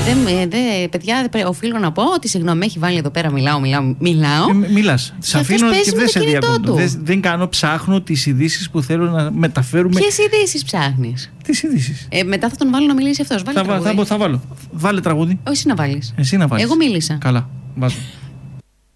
Παιδιά, οφείλω να πω ότι συγγνώμη, έχει βάλει εδώ πέρα μιλάω. Μιλάς. Σε αφήνω και δεν σε διακόπτω. Δεν κάνω, ψάχνω τις ειδήσεις που θέλω να μεταφέρουμε. Ποιες ειδήσεις ψάχνεις? Τις ειδήσεις. Μετά θα τον βάλω να μιλήσει αυτός. Θα βάλω. Βάλε τραγούδι. Όχι, εσύ να βάλεις. Εσύ να βάλεις. Εγώ μίλησα. Καλά. Βάζω.